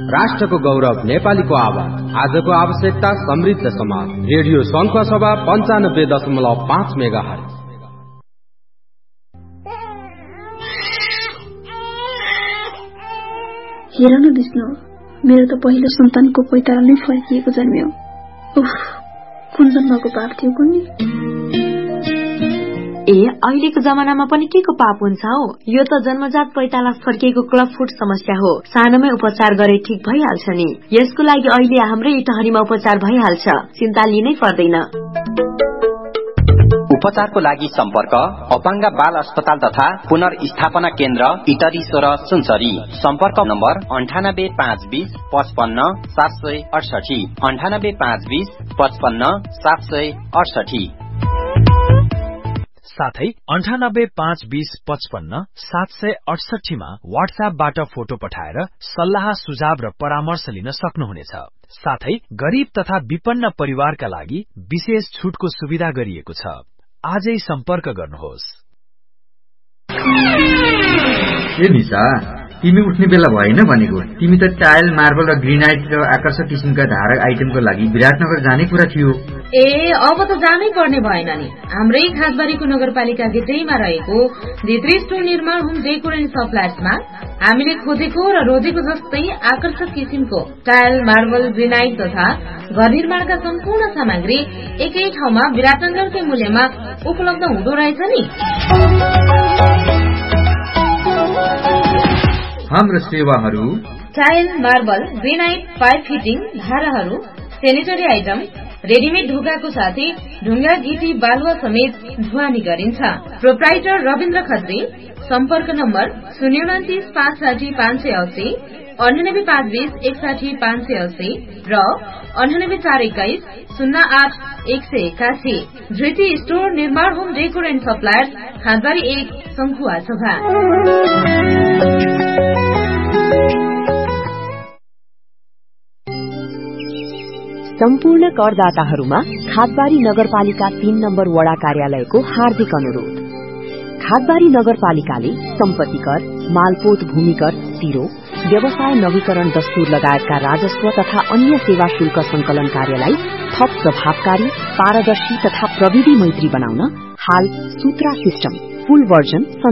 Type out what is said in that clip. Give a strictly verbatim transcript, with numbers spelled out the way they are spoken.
राष्ट्रको गौरव नेपालीको आवाज, आजको आवश्यकता समृद्ध समाज। रेडियो शङ्ख सभा पञ्चानब्बे दशमलव पाँच मेगा हर्ज। हेर न विष्णु, मेरो त पहिलो सन्तानको पैतारा नै फर्किएको जन्म्यो। उफ, कुन जन्मको पाप थियो कुन्नी। ए अहिलेको जमानामा पनि के को पाप हुन्छ हो? यो त जन्मजात पैताला फर्किएको क्लब फुट समस्या हो। सानोमै उपचार गरे ठीक भइहाल्छ नि। यसको लागि अहिले हाम्रै इटहरीमा उपचार भइहाल्छ, चिन्ता लिनै पर्दैन। उपचारको लागि सम्पर्क अपाङ्गा बाल अस्पताल तथा पुनर्स्थापना केन्द्र इटरी सोह्र सुनसरी। सम्पर्क नम्बर अन्ठानब्बे पाँच बीस पचपन्न सात सय अडसठी अन्ठानब्बे पाँच बीस पचपन्न सात सय अडसठी। साथै अन्ठानब्बे पाँच बीस पचपन्न सात सय अडसठीमा वाट्सएपबाट फोटो पठाएर सल्लाह सुझाव र परामर्श लिन सक्नुहुनेछ। साथै गरीब तथा विपन्न परिवारका लागि विशेष छुटको सुविधा गरिएको छ। आजै सम्पर्क गर्नुहोस्। ए निशा, तिमी उठ्ने बेला भएन भनेको। तिमी त टाइल, मार्बल र ग्रेनाइट र आकर्षक किसिमका धारक आइटमको लागि विराटनगर जाने कुरा थियो। ए अब त जानै पर्ने भएन नि। हाम्रै खासबारीको नगरपालिका गेटैमा रहेको धित्री स्टोर निर्माण होम डेकोर एन्ड सप्लायर्समा हामीले खोजेको र रोजेको जस्तै आकर्षक किसिमको टाइल, मार्बल, ग्रेनाइट तथा घर निर्माणका सम्पूर्ण सामग्री एकै ठाउँमा विराटनगरकै मूल्यमा उपलब्ध हुँदो रहेछ नि। हाम्रो सेवाहरू tile, marble, granite, pipe fitting, धाराहरू, सेनिटरी आइटम, रेडिमेड ढोकाको साथै ढुङ्गा, गिटी, बालुवा समेत ढुवानी गरिन्छ। प्रोप्राइटर रविन्द्र खत्री। सम्पर्क नम्बर शून्य उन्तिस पाँच साठी पाँच सय अस्सी अन्ठानब्बे पाँच बीस एकसाठी पाँच सय अस्सी र अन्ठानब्बे चार एक्काइस शून्य आठ एक सय एकासी। धृति स्टोर निर्माण home decor and suppliers, Khandbari एक, शङ्खुवा सभा। सम्पूर्ण करदाताहरूमा खादबारी नगरपालिका तीन नम्बर वडा कार्यालयको हार्दिक अनुरोध। खादबारी नगरपालिकाले सम्पत्ति कर, मालपोत भूमि कर, तिरो, व्यवसाय नवीकरण दस्तुर लगायतका राजस्व तथा अन्य सेवा शुल्क संकलन कार्यलाई थप प्रभावकारी, पारदर्शी तथा प्रविधि मैत्री बनाउन हाल सूत्रा सिस्टम फुल भर्जन